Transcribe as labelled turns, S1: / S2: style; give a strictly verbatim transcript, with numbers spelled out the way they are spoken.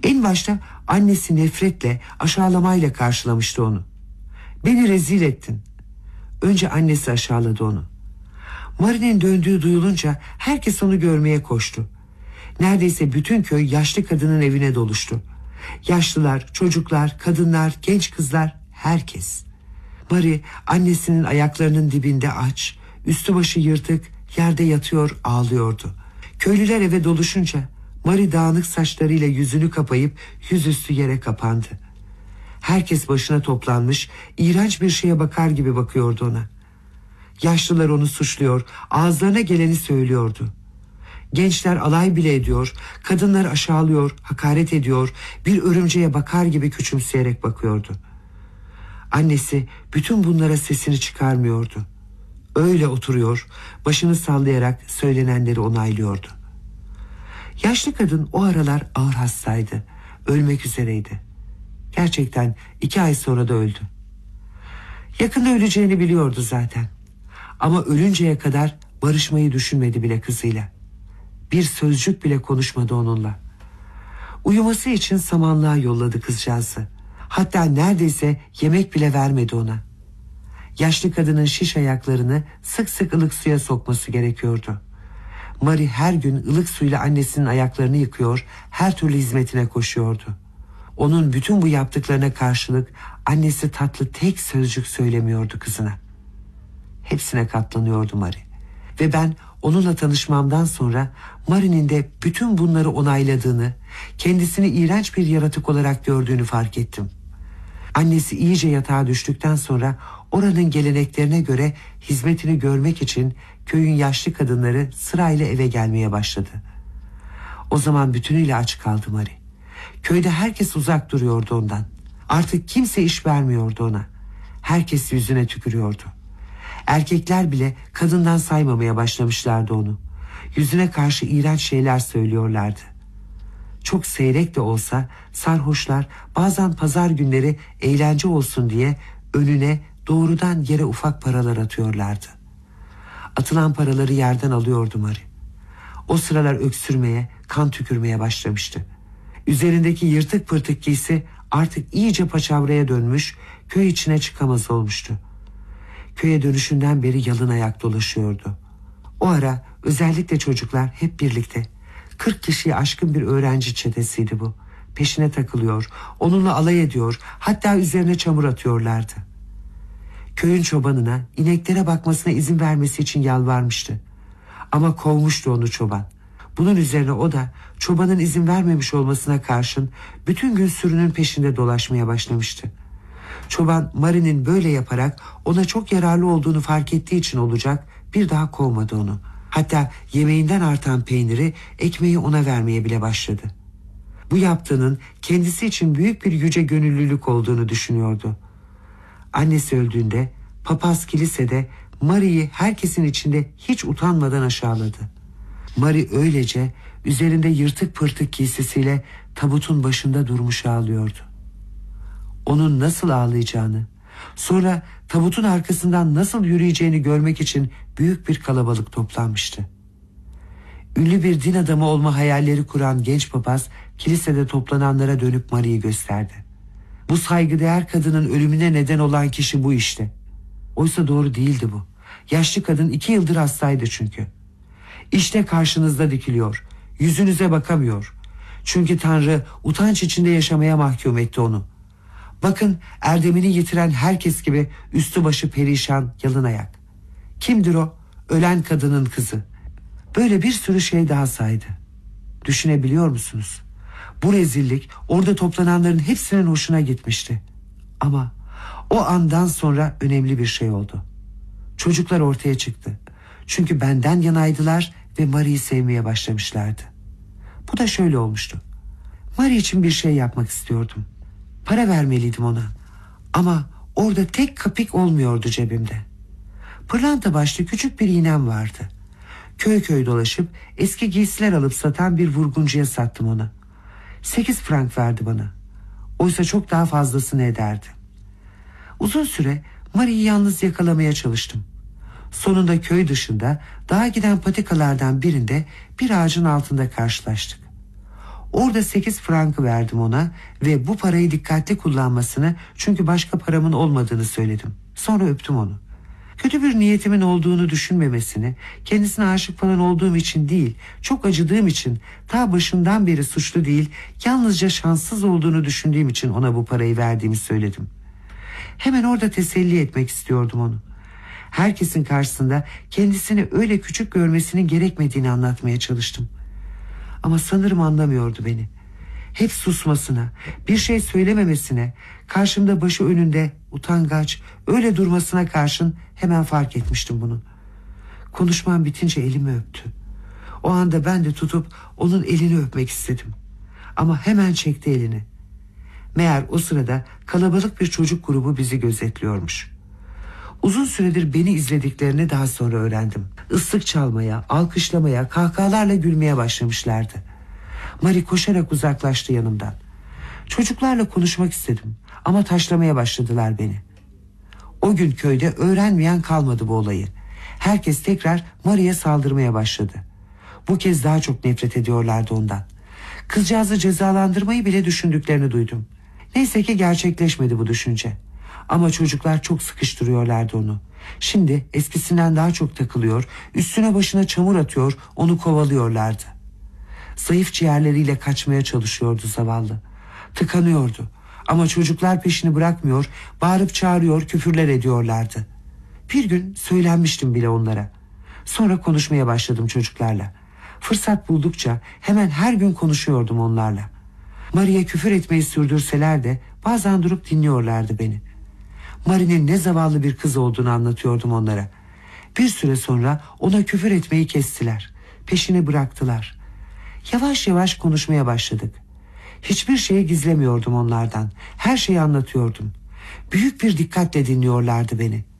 S1: En başta annesi nefretle, aşağılamayla karşılamıştı onu. "Beni rezil ettin." Önce annesi aşağıladı onu. Marie'nin döndüğü duyulunca herkes onu görmeye koştu. Neredeyse bütün köy yaşlı kadının evine doluştu. Yaşlılar, çocuklar, kadınlar, genç kızlar, herkes. Marie annesinin ayaklarının dibinde aç, üstü başı yırtık, yerde yatıyor, ağlıyordu. Köylüler eve doluşunca Marie dağınık saçlarıyla yüzünü kapayıp yüzüstü yere kapandı. Herkes başına toplanmış, iğrenç bir şeye bakar gibi bakıyordu ona. Yaşlılar onu suçluyor, ağızlarına geleni söylüyordu. Gençler alay bile ediyor, kadınlar aşağılıyor, hakaret ediyor, bir örümceğe bakar gibi küçümseyerek bakıyordu. Annesi bütün bunlara sesini çıkarmıyordu. Öyle oturuyor, başını sallayarak söylenenleri onaylıyordu. Yaşlı kadın o aralar ağır hastaydı, ölmek üzereydi. Gerçekten iki ay sonra da öldü. Yakında öleceğini biliyordu zaten. Ama ölünceye kadar barışmayı düşünmedi bile kızıyla. Bir sözcük bile konuşmadı onunla. Uyuması için samanlığa yolladı kızcağızı. Hatta neredeyse yemek bile vermedi ona. Yaşlı kadının şiş ayaklarını sık sık ılık suya sokması gerekiyordu. Marie her gün ılık suyla annesinin ayaklarını yıkıyor, her türlü hizmetine koşuyordu. Onun bütün bu yaptıklarına karşılık annesi tatlı tek sözcük söylemiyordu kızına. Hepsine katlanıyordu Marie. Ve ben onunla tanışmamdan sonra Marie'nin de bütün bunları onayladığını, kendisini iğrenç bir yaratık olarak gördüğünü fark ettim. Annesi iyice yatağa düştükten sonra oranın geleneklerine göre hizmetini görmek için köyün yaşlı kadınları sırayla eve gelmeye başladı. O zaman bütünüyle aç kaldı Marie. Köyde herkes uzak duruyordu ondan. Artık kimse iş vermiyordu ona. Herkes yüzüne tükürüyordu. Erkekler bile kadından saymamaya başlamışlardı onu. Yüzüne karşı iğrenç şeyler söylüyorlardı. Çok seyrek de olsa sarhoşlar bazen pazar günleri eğlence olsun diye önüne doğrudan yere ufak paralar atıyorlardı. Atılan paraları yerden alıyordu Marie. O sıralar öksürmeye, kan tükürmeye başlamıştı. Üzerindeki yırtık pırtık giysi artık iyice paçavraya dönmüş, köy içine çıkamaz olmuştu. Köye dönüşünden beri yalın ayak dolaşıyordu. O ara özellikle çocuklar hep birlikte. Kırk kişiyi aşkın bir öğrenci çetesiydi bu. Peşine takılıyor, onunla alay ediyor, hatta üzerine çamur atıyorlardı. Köyün çobanına ineklere bakmasına izin vermesi için yalvarmıştı. Ama kovmuştu onu çoban. Bunun üzerine o da çobanın izin vermemiş olmasına karşın bütün gün sürünün peşinde dolaşmaya başlamıştı. Çoban Marie'nin böyle yaparak ona çok yararlı olduğunu fark ettiği için olacak bir daha kovmadı onu. Hatta yemeğinden artan peyniri, ekmeği ona vermeye bile başladı. Bu yaptığının kendisi için büyük bir yüce gönüllülük olduğunu düşünüyordu. Annesi öldüğünde papaz kilisede Marie'yi herkesin içinde hiç utanmadan aşağıladı. Marie öylece üzerinde yırtık pırtık giysisiyle tabutun başında durmuş ağlıyordu. Onun nasıl ağlayacağını, sonra tabutun arkasından nasıl yürüyeceğini görmek için büyük bir kalabalık toplanmıştı. Ünlü bir din adamı olma hayalleri kuran genç papaz kilisede toplananlara dönüp Marie'yi gösterdi. Bu saygıdeğer kadının ölümüne neden olan kişi bu işte. Oysa doğru değildi bu. Yaşlı kadın iki yıldır hastaydı çünkü. İşte karşınızda dikiliyor. Yüzünüze bakamıyor. Çünkü Tanrı utanç içinde yaşamaya mahkum etti onu. Bakın erdemini yitiren herkes gibi üstü başı perişan, yalın ayak. Kimdir o? Ölen kadının kızı. Böyle bir sürü şey daha saydı. Düşünebiliyor musunuz? Bu rezillik orada toplananların hepsinin hoşuna gitmişti. Ama o andan sonra önemli bir şey oldu. Çocuklar ortaya çıktı. Çünkü benden yanaydılar ve Marie'yi sevmeye başlamışlardı. Bu da şöyle olmuştu. Marie için bir şey yapmak istiyordum. Para vermeliydim ona. Ama orada tek kapik olmuyordu cebimde. Pırlanta başlı küçük bir iğnem vardı. Köy köy dolaşıp eski giysiler alıp satan bir vurguncuya sattım onu. Sekiz frank verdi bana. Oysa çok daha fazlasını ederdi. Uzun süre Marie'yi yalnız yakalamaya çalıştım. Sonunda köy dışında dağa giden patikalardan birinde bir ağacın altında karşılaştık. Orada sekiz frankı verdim ona ve bu parayı dikkatli kullanmasını, çünkü başka paramın olmadığını söyledim. Sonra öptüm onu. Kötü bir niyetimin olduğunu düşünmemesini, kendisine aşık falan olduğum için değil, çok acıdığım için, ta başından beri suçlu değil, yalnızca şanssız olduğunu düşündüğüm için ona bu parayı verdiğimi söyledim. Hemen orada teselli etmek istiyordum onu. Herkesin karşısında kendisini öyle küçük görmesinin gerekmediğini anlatmaya çalıştım. Ama sanırım anlamıyordu beni. Hep susmasına, bir şey söylememesine, karşımda başı önünde utangaç öyle durmasına karşın hemen fark etmiştim bunu. Konuşmam bitince elimi öptü. O anda ben de tutup onun elini öpmek istedim. Ama hemen çekti elini. Meğer o sırada kalabalık bir çocuk grubu bizi gözetliyormuş. Uzun süredir beni izlediklerini daha sonra öğrendim. Islık çalmaya, alkışlamaya, kahkahalarla gülmeye başlamışlardı. Marie koşarak uzaklaştı yanımdan. Çocuklarla konuşmak istedim ama taşlamaya başladılar beni. O gün köyde öğrenmeyen kalmadı bu olayı. Herkes tekrar Marie'ye saldırmaya başladı. Bu kez daha çok nefret ediyorlardı ondan. Kızcağızı cezalandırmayı bile düşündüklerini duydum. Neyse ki gerçekleşmedi bu düşünce. Ama çocuklar çok sıkıştırıyorlardı onu. Şimdi eskisinden daha çok takılıyor, üstüne başına çamur atıyor, onu kovalıyorlardı. Zayıf ciğerleriyle kaçmaya çalışıyordu zavallı. Tıkanıyordu. Ama çocuklar peşini bırakmıyor, bağırıp çağırıyor, küfürler ediyorlardı. Bir gün söylenmiştim bile onlara. Sonra konuşmaya başladım çocuklarla. Fırsat buldukça hemen her gün konuşuyordum onlarla. Marie'ye küfür etmeyi sürdürseler de bazen durup dinliyorlardı beni. Marie'nin ne zavallı bir kız olduğunu anlatıyordum onlara. Bir süre sonra ona küfür etmeyi kestiler. Peşini bıraktılar. Yavaş yavaş konuşmaya başladık. Hiçbir şeyi gizlemiyordum onlardan. Her şeyi anlatıyordum. Büyük bir dikkatle dinliyorlardı beni.